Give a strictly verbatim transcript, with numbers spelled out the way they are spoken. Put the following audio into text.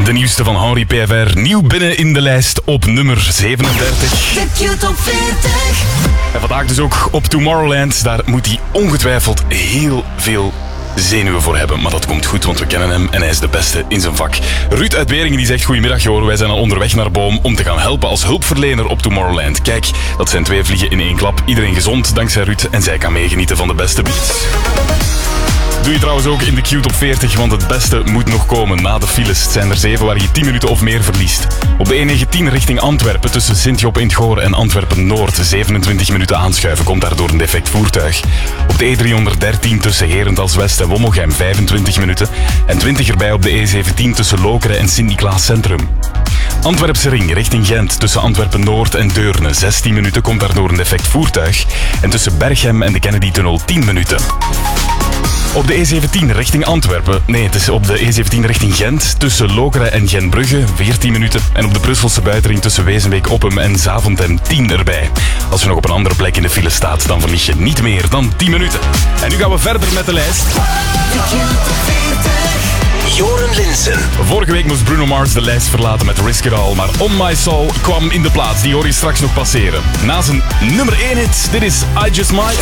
De nieuwste van Henri P F R. Nieuw binnen in de lijst op nummer zevenendertig. De Q-top veertig. En vandaag dus ook op Tomorrowland. Daar moet hij ongetwijfeld heel veel zenuwen voor hebben. Maar dat komt goed, want we kennen hem en hij is de beste in zijn vak. Ruud uit Beringen die zegt: goedemiddag Joor, wij zijn al onderweg naar Boom om te gaan helpen als hulpverlener op Tomorrowland. Kijk, dat zijn twee vliegen in één klap. Iedereen gezond dankzij Ruud en zij kan meegenieten van de beste beats. Doe je trouwens ook in de Q-top veertig, want het beste moet nog komen na de files. Het zijn er zeven waar je tien minuten of meer verliest. Op de E negentien richting Antwerpen tussen Sint-Job in 't Goor en Antwerpen-Noord. zevenentwintig minuten aanschuiven, komt daardoor een defect voertuig. Op de E driehonderddertien tussen Herentals-West en Wommelgem vijfentwintig minuten. En twintig erbij op de E zeventien tussen Lokeren en Sint-Niklaas Centrum. Antwerpse ring richting Gent tussen Antwerpen-Noord en Deurne. zestien minuten, komt daardoor een defect voertuig. En tussen Berchem en de Kennedy-tunnel tien minuten. Op de E zeventien richting Antwerpen, nee, het is op de E zeventien richting Gent, tussen Lokeren en Gentbrugge, veertien minuten. En op de Brusselse buitenring tussen Wezenbeek-Oppem en Zaventem, tien erbij. Als je nog op een andere plek in de file staat, dan verlies je niet meer dan tien minuten. En nu gaan we verder met de lijst. De Q-top veertig. Joren Linssen. Vorige week moest Bruno Mars de lijst verlaten met Risk It All, maar On My Soul kwam in de plaats. Die hoor je straks nog passeren. Na zijn nummer één hit, dit is I Just Might.